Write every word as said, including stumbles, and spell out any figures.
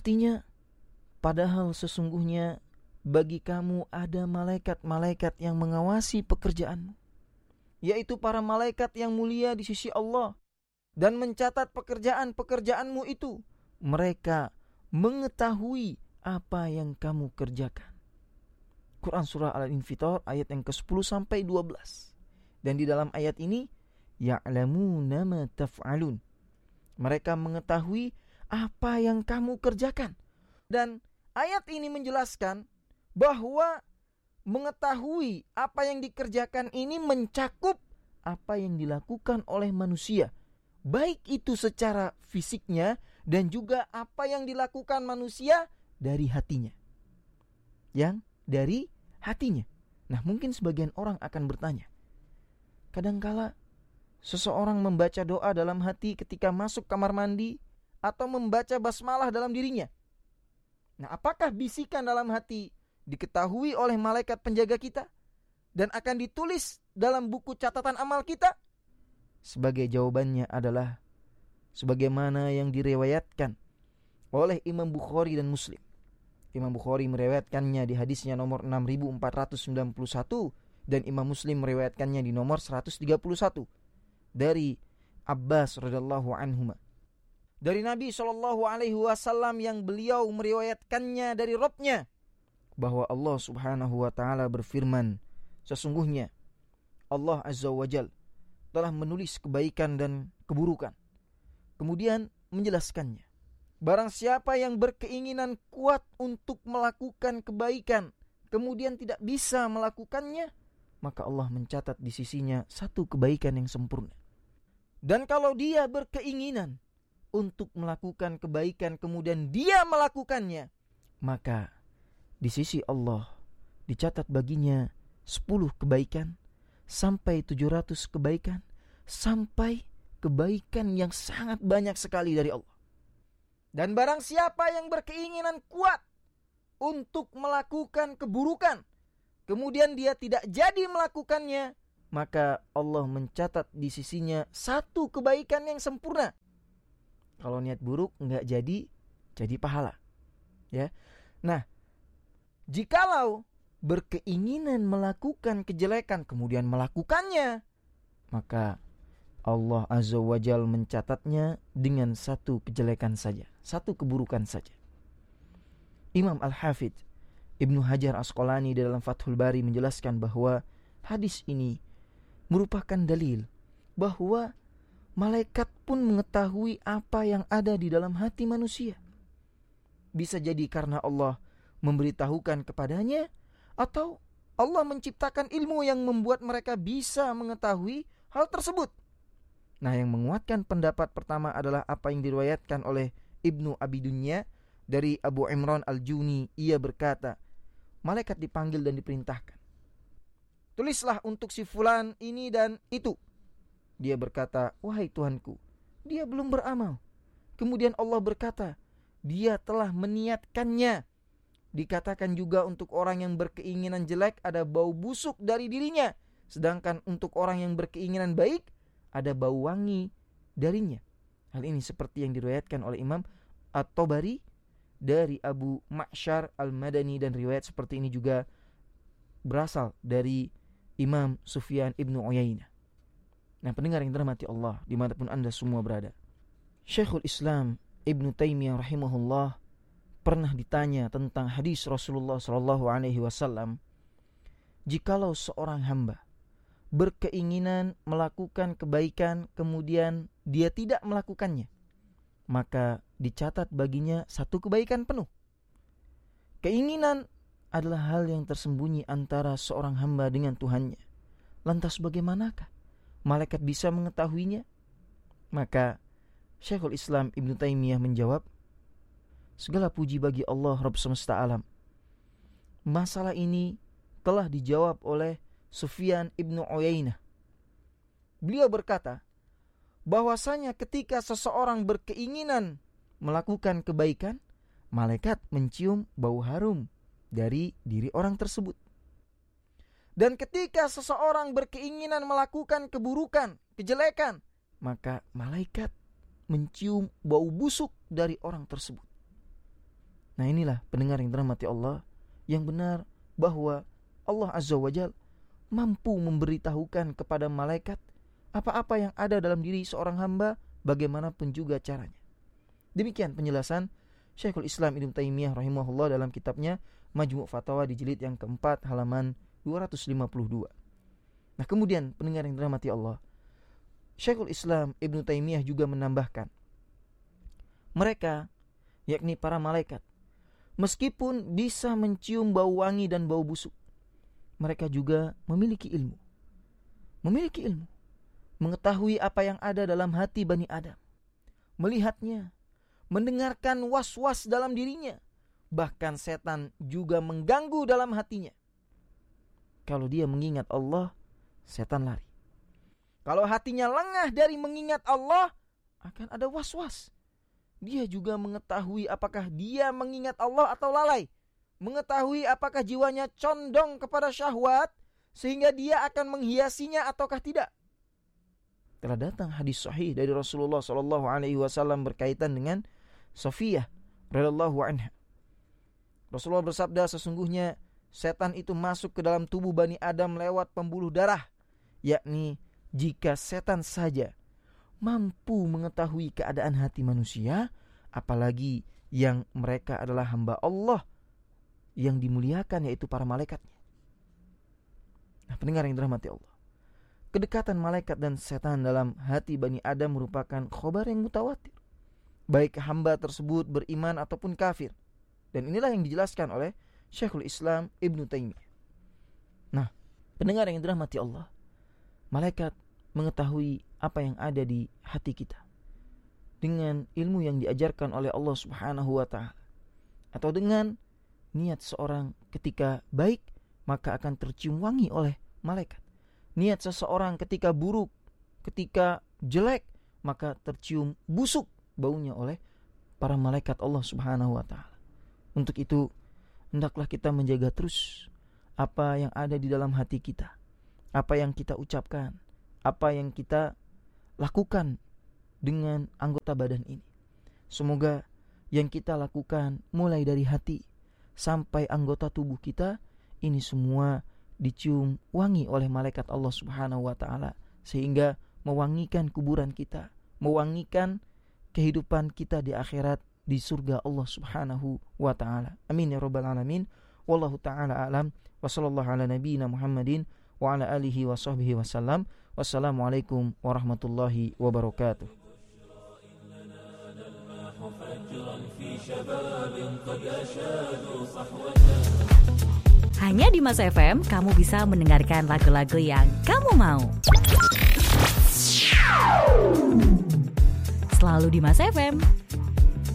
Artinya, padahal sesungguhnya bagi kamu ada malaikat-malaikat yang mengawasi pekerjaanmu, yaitu para malaikat yang mulia di sisi Allah, dan mencatat pekerjaan-pekerjaanmu itu. Mereka mengetahui apa yang kamu kerjakan. Quran Surah Al-Infitar ayat yang ke sepuluh sampai dua belas. Dan di dalam ayat ini, ya'lamuna ma taf'alun. Mereka mengetahui apa yang kamu kerjakan. Dan ayat ini menjelaskan bahwa mengetahui apa yang dikerjakan ini mencakup apa yang dilakukan oleh manusia, baik itu secara fisiknya dan juga apa yang dilakukan manusia dari hatinya. Yang dari hatinya. Nah, mungkin sebagian orang akan bertanya, kadangkala seseorang membaca doa dalam hati ketika masuk kamar mandi atau membaca basmalah dalam dirinya. Nah, apakah bisikan dalam hati diketahui oleh malaikat penjaga kita dan akan ditulis dalam buku catatan amal kita? Sebagai jawabannya adalah sebagaimana yang diriwayatkan oleh Imam Bukhari dan Muslim. Imam Bukhari meriwayatkannya di hadisnya nomor enam ribu empat ratus sembilan puluh satu dan Imam Muslim meriwayatkannya di nomor seratus tiga puluh satu dari Abbas radhiyallahu anhuma. Dari Nabi shallallahu alaihi wasallam yang beliau meriwayatkannya dari Rabb-Nya bahwa Allah Subhanahu wa taala berfirman, sesungguhnya Allah Azza wa Jalla telah menulis kebaikan dan keburukan. Kemudian menjelaskannya, barang siapa yang berkeinginan kuat untuk melakukan kebaikan kemudian tidak bisa melakukannya, maka Allah mencatat di sisinya satu kebaikan yang sempurna. Dan kalau dia berkeinginan untuk melakukan kebaikan kemudian dia melakukannya, maka di sisi Allah dicatat baginya sepuluh kebaikan sampai tujuh ratus kebaikan, sampai kebaikan yang sangat banyak sekali dari Allah. Dan barang siapa yang berkeinginan kuat untuk melakukan keburukan kemudian dia tidak jadi melakukannya, maka Allah mencatat di sisinya satu kebaikan yang sempurna. Kalau niat buruk enggak jadi, jadi pahala. Ya. Nah, jikalau berkeinginan melakukan kejelekan kemudian melakukannya, maka Allah Azza wa Jalla mencatatnya dengan satu kejelekan saja, satu keburukan saja. Imam Al-Hafidz Ibnu Hajar Asqalani dalam Fathul Bari menjelaskan bahwa hadis ini merupakan dalil bahwa malaikat pun mengetahui apa yang ada di dalam hati manusia. Bisa jadi karena Allah memberitahukan kepadanya, atau Allah menciptakan ilmu yang membuat mereka bisa mengetahui hal tersebut. Nah, yang menguatkan pendapat pertama adalah apa yang diriwayatkan oleh Ibnu Abi Dunya dari Abu Imran Al-Juni. Ia berkata, malaikat dipanggil dan diperintahkan, tulislah untuk si fulan ini dan itu. Dia berkata, wahai Tuhanku, dia belum beramal. Kemudian Allah berkata, dia telah meniatkannya. Dikatakan juga untuk orang yang berkeinginan jelek ada bau busuk dari dirinya, sedangkan untuk orang yang berkeinginan baik ada bau wangi darinya. Hal ini seperti yang diriwayatkan oleh Imam At-Tabari dari Abu Ma'syar Al-Madani, dan riwayat seperti ini juga berasal dari Imam Sufyan Ibnu Uyainah. Nah, pendengar yang dirahmati Allah dimanapun Anda semua berada, Syekhul Islam Ibnu Taimiyah rahimahullah pernah ditanya tentang hadis Rasulullah sallallahu alaihi wasallam, jikalau seorang hamba berkeinginan melakukan kebaikan kemudian dia tidak melakukannya, maka dicatat baginya satu kebaikan penuh. Keinginan adalah hal yang tersembunyi antara seorang hamba dengan Tuhannya. Lantas bagaimanakah malaikat bisa mengetahuinya? Maka Syekhul Islam Ibnu Taimiyah menjawab, segala puji bagi Allah Rabb semesta alam. Masalah ini telah dijawab oleh Sufyan Ibnu Uyainah. Beliau berkata bahwasanya ketika seseorang berkeinginan melakukan kebaikan, malaikat mencium bau harum dari diri orang tersebut. Dan ketika seseorang berkeinginan melakukan keburukan, kejelekan, maka malaikat mencium bau busuk dari orang tersebut. Nah inilah pendengar yang dirahmati Allah, yang benar bahwa Allah Azza wa Jalla mampu memberitahukan kepada malaikat apa-apa yang ada dalam diri seorang hamba, bagaimanapun juga caranya. Demikian penjelasan Syekhul Islam Ibnu Taimiyah rahimahullah dalam kitabnya Majmu' Fatawa di jilid yang keempat halaman dua ratus lima puluh dua. Nah kemudian pendengar yang dirahmati Allah, Syekhul Islam Ibnu Taimiyah juga menambahkan, mereka, yakni para malaikat, meskipun bisa mencium bau wangi dan bau busuk, mereka juga memiliki ilmu. Memiliki ilmu. Mengetahui apa yang ada dalam hati Bani Adam. Melihatnya. Mendengarkan was-was dalam dirinya. Bahkan setan juga mengganggu dalam hatinya. Kalau dia mengingat Allah, setan lari. Kalau hatinya lengah dari mengingat Allah, akan ada was-was. Dia juga mengetahui apakah dia mengingat Allah atau lalai. Mengetahui apakah jiwanya condong kepada syahwat sehingga dia akan menghiasinya ataukah tidak. Telah datang hadis sahih dari Rasulullah sallallahu alaihi wasallam berkaitan dengan Safiyah radhiyallahu anha. Rasulullah bersabda, sesungguhnya setan itu masuk ke dalam tubuh Bani Adam lewat pembuluh darah, yakni jika setan saja mampu mengetahui keadaan hati manusia, apalagi yang mereka adalah hamba Allah yang dimuliakan, yaitu para malaikatnya. Nah, pendengar yang dirahmati Allah, kedekatan malaikat dan setan dalam hati Bani Adam merupakan khobar yang mutawatir, baik hamba tersebut beriman ataupun kafir. Dan inilah yang dijelaskan oleh Syekhul Islam Ibnu Taimiyah. Nah, pendengar yang dirahmati Allah, malaikat mengetahui apa yang ada di hati kita dengan ilmu yang diajarkan oleh Allah Subhanahu wa taala, atau dengan niat seorang ketika baik maka akan tercium wangi oleh malaikat. Niat seseorang ketika buruk, ketika jelek, maka tercium busuk baunya oleh para malaikat Allah Subhanahu wa taala. Untuk itu hendaklah kita menjaga terus apa yang ada di dalam hati kita, apa yang kita ucapkan, apa yang kita lakukan dengan anggota badan ini. Semoga yang kita lakukan mulai dari hati sampai anggota tubuh kita ini semua dicium wangi oleh malaikat Allah Subhanahu wa taala, sehingga mewangikan kuburan kita, mewangikan kehidupan kita di akhirat di surga Allah Subhanahu wa taala. Amin ya rabbal alamin. Wallahu taala alam wa sallallahu ala nabiyyina Muhammadin wa ala alihi wa sahbihi wasallam. Wassalamualaikum warahmatullahi wabarakatuh. Hanya di Mas F M kamu bisa mendengarkan lagu-lagu yang kamu mau. Selalu di Mas F M.